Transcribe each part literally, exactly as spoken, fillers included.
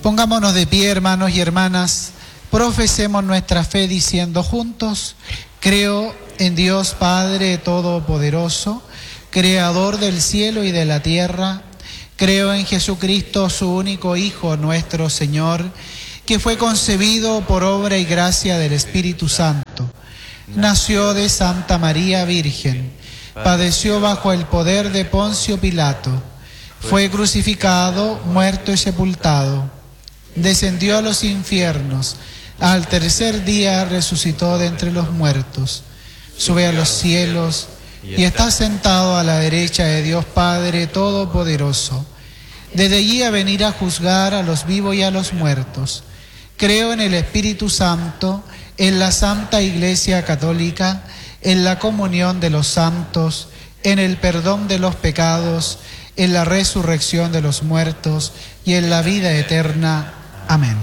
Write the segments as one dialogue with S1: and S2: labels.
S1: Pongámonos de pie, hermanos y hermanas, profesemos nuestra fe diciendo juntos: creo en Dios Padre Todopoderoso, Creador del cielo y de la tierra. Creo en Jesucristo, su único Hijo, nuestro Señor, que fue concebido por obra y gracia del Espíritu Santo. Nació de Santa María Virgen, padeció bajo el poder de Poncio Pilato, fue crucificado, muerto y sepultado, descendió a los infiernos, al tercer día resucitó de entre los muertos, sube a los cielos y está sentado a la derecha de Dios Padre Todopoderoso. Desde allí a venir a juzgar a los vivos y a los muertos. Creo en el Espíritu Santo, en la Santa Iglesia Católica, en la comunión de los santos, en el perdón de los pecados, en la resurrección de los muertos y en la vida eterna. Amén.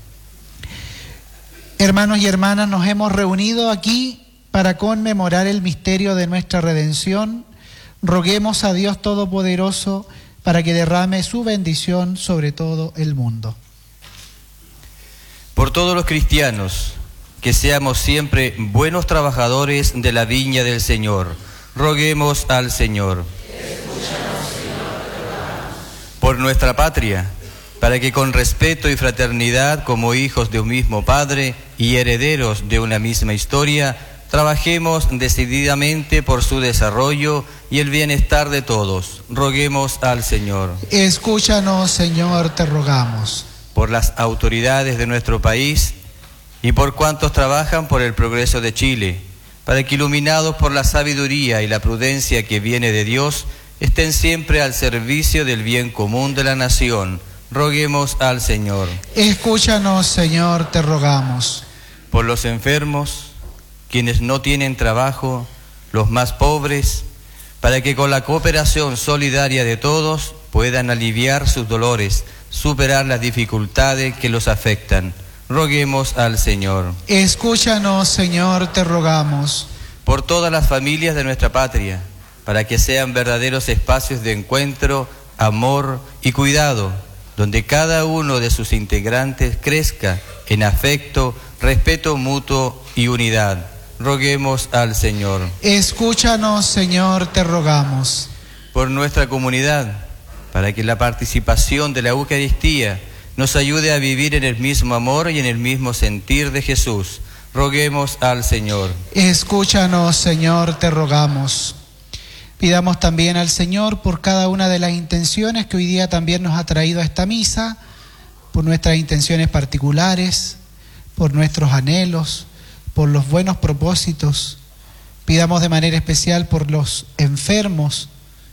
S1: Hermanos y hermanas, nos hemos reunido aquí para conmemorar el misterio de nuestra redención. Roguemos a Dios Todopoderoso para que derrame su bendición sobre todo el mundo.
S2: Por todos los cristianos, que seamos siempre buenos trabajadores de la viña del Señor. Roguemos al Señor.
S3: Escúchanos, Señor.
S2: Por nuestra patria, para que con respeto y fraternidad, como hijos de un mismo Padre y herederos de una misma historia, trabajemos decididamente por su desarrollo y el bienestar de todos. Roguemos al Señor.
S1: Escúchanos, Señor, te rogamos.
S2: Por las autoridades de nuestro país y por cuantos trabajan por el progreso de Chile, para que iluminados por la sabiduría y la prudencia que viene de Dios, estén siempre al servicio del bien común de la nación. Roguemos al Señor.
S1: Escúchanos, Señor, te rogamos.
S2: Por los enfermos, quienes no tienen trabajo, los más pobres, para que con la cooperación solidaria de todos puedan aliviar sus dolores, superar las dificultades que los afectan. Roguemos al Señor.
S1: Escúchanos, Señor, te rogamos.
S2: Por todas las familias de nuestra patria, para que sean verdaderos espacios de encuentro, amor y cuidado, donde cada uno de sus integrantes crezca en afecto, respeto mutuo y unidad. Roguemos al Señor.
S1: Escúchanos, Señor, te rogamos.
S2: Por nuestra comunidad, para que la participación de la Eucaristía nos ayude a vivir en el mismo amor y en el mismo sentir de Jesús. Roguemos al Señor.
S1: Escúchanos, Señor, te rogamos. Pidamos también al Señor por cada una de las intenciones que hoy día también nos ha traído a esta misa, por nuestras intenciones particulares, por nuestros anhelos, por los buenos propósitos. Pidamos de manera especial por los enfermos.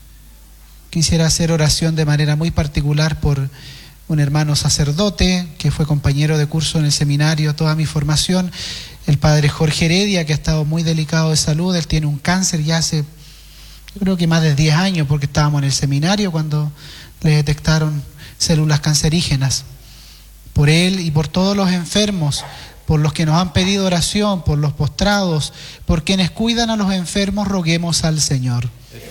S1: Quisiera hacer oración de manera muy particular por un hermano sacerdote que fue compañero de curso en el seminario toda mi formación, el padre Jorge Heredia, que ha estado muy delicado de salud. Él tiene un cáncer ya hace, yo creo que más de diez años, porque estábamos en el seminario cuando le detectaron células cancerígenas. Por él y por todos los enfermos, por los que nos han pedido oración, por los postrados, por quienes cuidan a los enfermos, roguemos al Señor.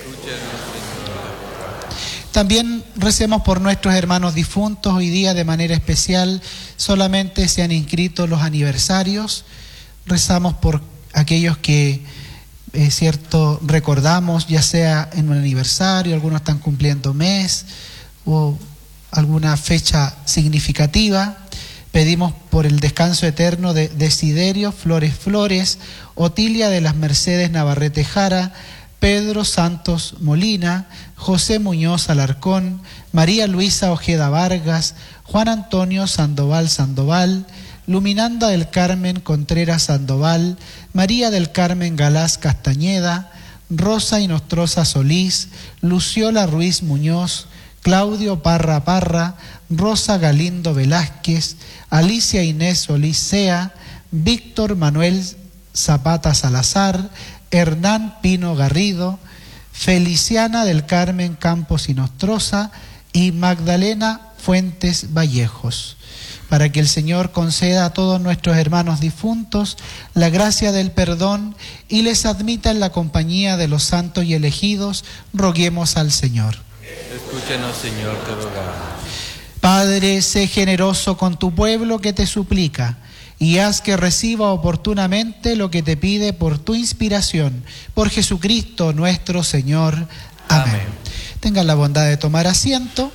S1: También recemos por nuestros hermanos difuntos. Hoy día de manera especial solamente se han inscrito los aniversarios. Rezamos por aquellos que, es cierto, recordamos, ya sea en un aniversario, algunos están cumpliendo mes o alguna fecha significativa. Pedimos por el descanso eterno de Desiderio Flores Flores, Otilia de las Mercedes Navarrete Jara, Pedro Santos Molina, José Muñoz Alarcón, María Luisa Ojeda Vargas, Juan Antonio Sandoval Sandoval, Luminanda del Carmen Contreras Sandoval, María del Carmen Galás Castañeda, Rosa Inostroza Solís, Luciola Ruiz Muñoz, Claudio Parra Parra, Rosa Galindo Velázquez, Alicia Inés Solís Sea, Víctor Manuel Zapata Salazar, Hernán Pino Garrido, Feliciana del Carmen Campos Inostroza y Magdalena Fuentes Vallejos, para que el Señor conceda a todos nuestros hermanos difuntos la gracia del perdón y les admita en la compañía de los santos y elegidos. Roguemos al Señor.
S2: Escúchanos, Señor, te rogamos.
S1: Padre, sé generoso con tu pueblo que te suplica, y haz que reciba oportunamente lo que te pide por tu inspiración. Por Jesucristo nuestro Señor. Amén. Amén. Tengan la bondad de tomar asiento.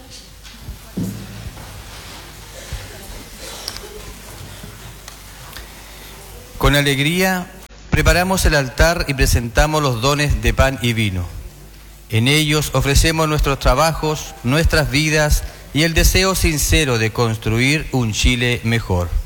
S2: Con alegría preparamos el altar y presentamos los dones de pan y vino. En ellos ofrecemos nuestros trabajos, nuestras vidas y el deseo sincero de construir un Chile mejor.